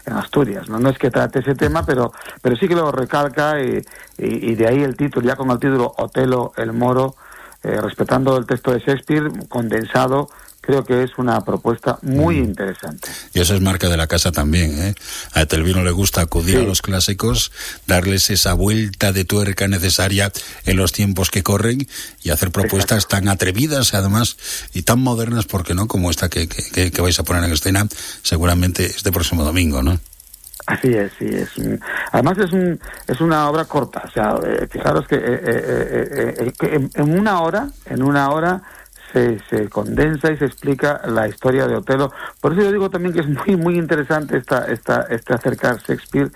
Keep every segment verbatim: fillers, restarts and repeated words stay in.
en Asturias. No, no es que trate ese tema, pero pero sí que lo recalca y, y, y de ahí el título, ya con el título Otelo el Moro, eh, respetando el texto de Shakespeare, condensado. Creo que es una propuesta muy mm. interesante. Y eso es marca de la casa también, ¿eh? A Etelvino le gusta acudir sí. a los clásicos, darles esa vuelta de tuerca necesaria en los tiempos que corren y hacer propuestas Exacto. tan atrevidas, además, y tan modernas, porque no, como esta que, que, que vais a poner en escena, seguramente este próximo domingo, ¿no? Así es, sí, es un, además es un es una obra corta, o sea, eh, fijaros que, eh, eh, eh, eh, que en, en una hora, en una hora Se, se condensa y se explica la historia de Otelo. Por eso yo digo también que es muy muy interesante esta esta este acercar Shakespeare,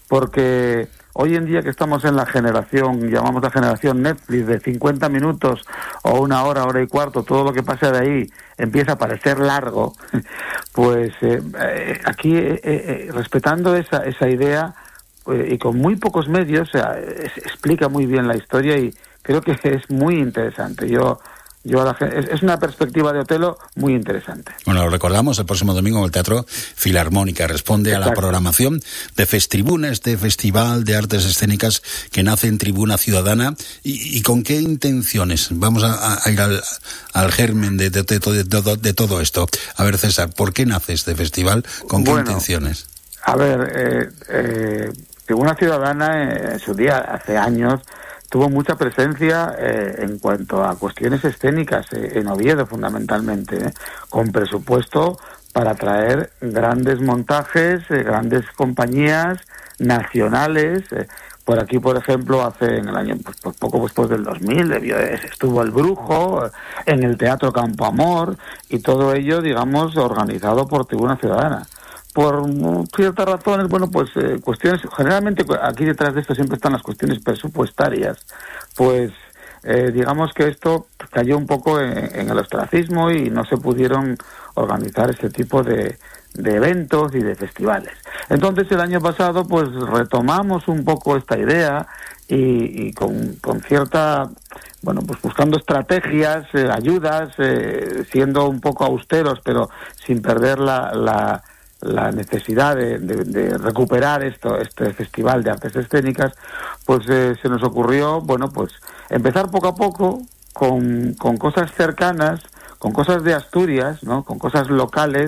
porque hoy en día que estamos en la generación, llamamos la generación Netflix, de cincuenta minutos o una hora, hora y cuarto, todo lo que pasa de ahí empieza a parecer largo, pues eh, eh, aquí eh, eh, respetando esa esa idea eh, y con muy pocos medios, o sea, es, explica muy bien la historia y creo que es muy interesante. Yo Yo la, es, es una perspectiva de Otelo muy interesante. Bueno, lo recordamos, el próximo domingo en el Teatro Filarmónica. Responde Exacto. a la programación de Festribuna, este festival de artes escénicas que nace en Tribuna Ciudadana. ¿Y, y con qué intenciones? Vamos a, a ir al, al germen de, de, de, de, de, de todo esto. A ver, César, ¿por qué nace este festival? ¿Con qué bueno, intenciones? A ver, eh, eh, Tribuna Ciudadana eh, en su día, hace años, tuvo mucha presencia eh, en cuanto a cuestiones escénicas, eh, en Oviedo fundamentalmente, eh, con presupuesto para traer grandes montajes, eh, grandes compañías nacionales. Eh, por aquí, por ejemplo, hace en el año, pues, pues poco después del dos mil, debió, estuvo El Brujo, eh, en el Teatro Campo Amor, y todo ello, digamos, organizado por Tribuna Ciudadana. Por ciertas razones, bueno, pues eh, cuestiones, generalmente aquí detrás de esto siempre están las cuestiones presupuestarias, pues eh, digamos que esto cayó un poco en, en el ostracismo y no se pudieron organizar este tipo de, de eventos y de festivales. Entonces el año pasado pues retomamos un poco esta idea y, y con, con cierta, bueno, pues buscando estrategias, eh, ayudas, eh, siendo un poco austeros, pero sin perder la... la la necesidad de, de, de recuperar esto, este festival de artes escénicas, pues eh, se nos ocurrió, bueno, pues empezar poco a poco con, con cosas cercanas, con cosas de Asturias, ¿no? Con cosas locales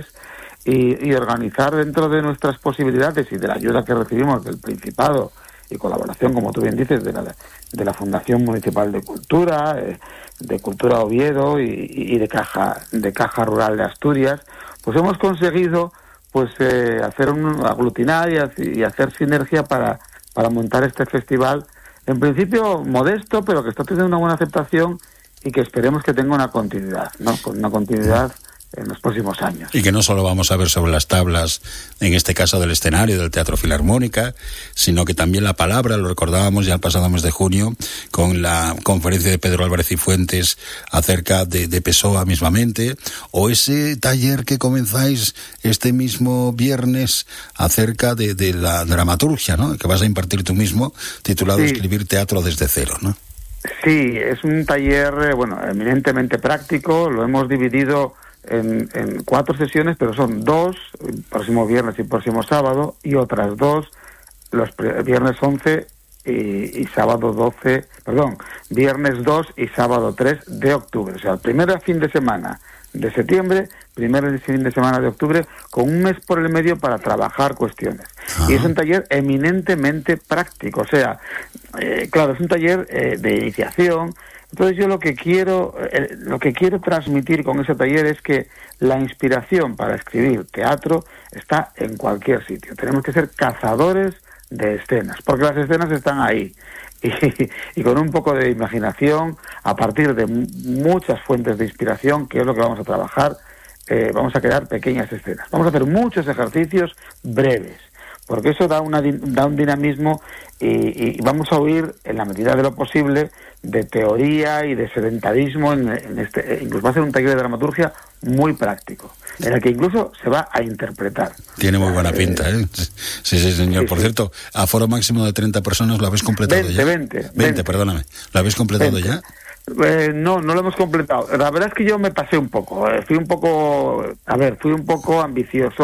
y, y organizar dentro de nuestras posibilidades y de la ayuda que recibimos del Principado y colaboración, como tú bien dices, de la, de la Fundación Municipal de Cultura, eh, de Cultura Oviedo y, y de Caja, de Caja Rural de Asturias, pues hemos conseguido pues eh, hacer un aglutinar y, y hacer sinergia para, para montar este festival, en principio modesto, pero que está teniendo una buena aceptación y que esperemos que tenga una continuidad, ¿no? Con una continuidad en los próximos años. Y que no solo vamos a ver sobre las tablas, en este caso del escenario del Teatro Filarmónica, sino que también la palabra, lo recordábamos ya el pasado mes de junio, con la conferencia de Pedro Álvarez y Fuentes acerca de, de Pessoa mismamente, o ese taller que comenzáis este mismo viernes acerca de, de la dramaturgia, ¿no? Que vas a impartir tú mismo, titulado sí. Escribir teatro desde cero, ¿no? Sí, es un taller, bueno, eminentemente práctico, lo hemos dividido En, en cuatro sesiones, pero son dos, el próximo viernes y el próximo sábado, y otras dos, los pre- viernes once y, y sábado doce, perdón, viernes dos y sábado tres de octubre. O sea, el primer fin de semana de septiembre, primer fin de semana de octubre, con un mes por el medio para trabajar cuestiones. Ajá. Y es un taller eminentemente práctico, o sea, eh, claro, es un taller eh, de iniciación. Entonces yo lo que quiero eh, lo que quiero transmitir con ese taller es que la inspiración para escribir teatro está en cualquier sitio. Tenemos que ser cazadores de escenas, porque las escenas están ahí. Y, y con un poco de imaginación, a partir de m- muchas fuentes de inspiración, que es lo que vamos a trabajar, eh, vamos a crear pequeñas escenas. Vamos a hacer muchos ejercicios breves, porque eso da, una, da un dinamismo y, y vamos a huir, en la medida de lo posible, de teoría y de sedentarismo. En, en este, incluso va a ser un taller de dramaturgia muy práctico, en el que incluso se va a interpretar. Tiene muy buena pinta, ¿eh? Sí, sí, señor. Sí, Por sí. cierto, aforo máximo de treinta personas, ¿lo habéis completado veinte, ya? veinte, veinte, veinte, perdóname. ¿Lo habéis completado veinte. ya? Eh, no, no lo hemos completado. La verdad es que yo me pasé un poco. Eh, fui un poco, a ver, fui un poco ambicioso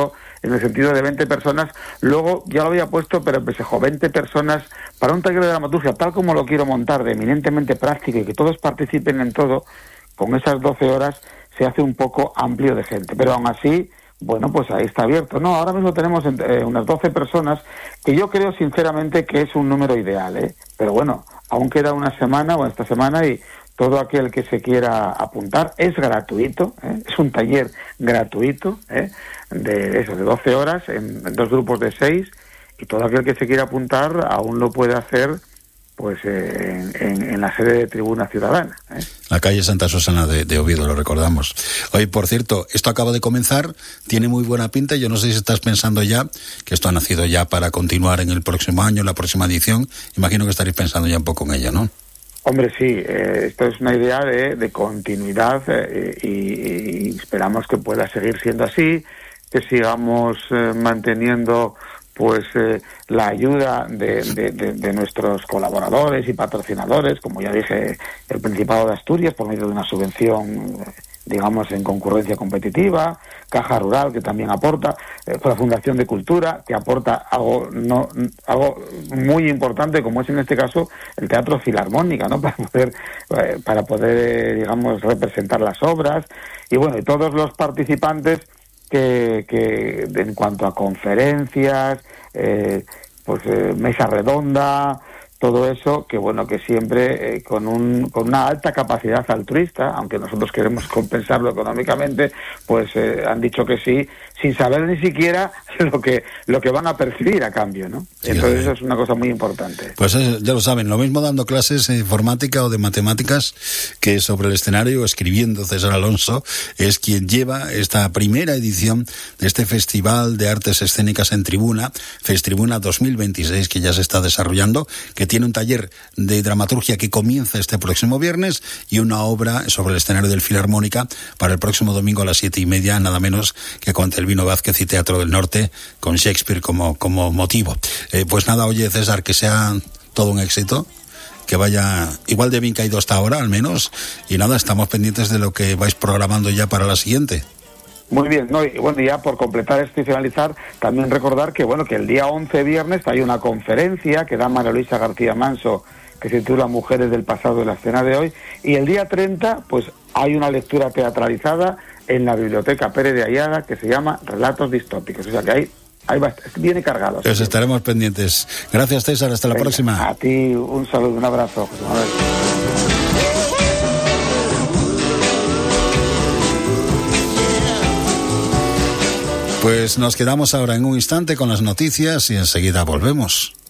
en el sentido de veinte personas. Luego ya lo había puesto, pero pues, veinte personas para un taller de dramaturgia, tal como lo quiero montar, de eminentemente práctico y que todos participen en todo, con esas doce horas se hace un poco amplio de gente. Pero aún así, bueno, pues ahí está abierto. No, ahora mismo tenemos eh, unas doce personas, que yo creo sinceramente que es un número ideal, ¿eh? Pero bueno, aún queda una semana o esta semana y todo aquel que se quiera apuntar es gratuito, ¿eh? Es un taller gratuito, ¿eh? de eso, de doce horas en, en dos grupos de seis, y todo aquel que se quiera apuntar aún lo puede hacer pues eh, en, en, en la sede de Tribuna Ciudadana, ¿eh? La calle Santa Susana de, de Oviedo, lo recordamos. Oye, por cierto, esto acaba de comenzar, tiene muy buena pinta. Yo no sé si estás pensando ya que esto ha nacido ya para continuar en el próximo año, la próxima edición. Imagino que estaréis pensando ya un poco en ello, ¿no? Hombre, sí, eh, esto es una idea de, de continuidad eh, y, y esperamos que pueda seguir siendo así, que sigamos eh, manteniendo pues eh, la ayuda de, de, de, de nuestros colaboradores y patrocinadores, como ya dije, el Principado de Asturias, por medio de una subvención, digamos, en concurrencia competitiva, Caja Rural, que también aporta, eh, la Fundación de Cultura, que aporta algo no algo muy importante, como es en este caso el Teatro Filarmónica, ¿no? Para poder, eh, para poder, digamos, representar las obras, y bueno, y todos los participantes que, que en cuanto a conferencias, eh, pues eh, mesa redonda, todo eso, que bueno, que siempre eh, con un con una alta capacidad altruista, aunque nosotros queremos compensarlo económicamente, pues eh, han dicho que sí, sin saber ni siquiera lo que lo que van a percibir a cambio, ¿no? Sí, entonces eso es una cosa muy importante. Pues eh, ya lo saben, lo mismo dando clases de informática o de matemáticas que sobre el escenario, escribiendo. César Alonso es quien lleva esta primera edición de este Festival de Artes Escénicas en Tribuna, Festribuna dos mil veintiséis, que ya se está desarrollando, que tiene un taller de dramaturgia que comienza este próximo viernes y una obra sobre el escenario del Filarmónica para el próximo domingo a las siete y media, nada menos que con Telvino Vázquez y Teatro del Norte, con Shakespeare como, como motivo. Eh, pues nada, oye, César, que sea todo un éxito, que vaya igual de bien caído hasta ahora, al menos, y nada, estamos pendientes de lo que vais programando ya para la siguiente. Muy bien, no, y bueno, ya por completar esto y finalizar, también recordar que bueno, que el día once, viernes, hay una conferencia que da María Luisa García Manso, que se titula Mujeres del pasado y la escena de hoy, y el día treinta, pues hay una lectura teatralizada en la Biblioteca Pérez de Ayala que se llama Relatos Distópicos, o sea que ahí, ahí va, viene cargado. Pues estaremos pendientes. Gracias, César, hasta la Venga, próxima. A ti, un saludo, un abrazo, José Manuel. Pues nos quedamos ahora en un instante con las noticias y enseguida volvemos.